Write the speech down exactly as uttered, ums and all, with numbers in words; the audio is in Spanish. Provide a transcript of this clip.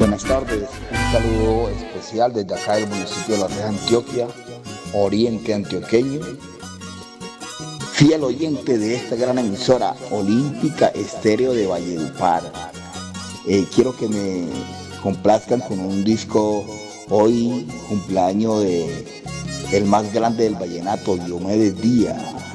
Buenas tardes, un saludo especial desde acá del municipio de La Reja, Antioquia, oriente antioqueño, fiel oyente de esta gran emisora olímpica estéreo de Valledupar. Eh, quiero que me complazcan con un disco hoy, cumpleaños de el más grande del vallenato, Diomedes Díaz.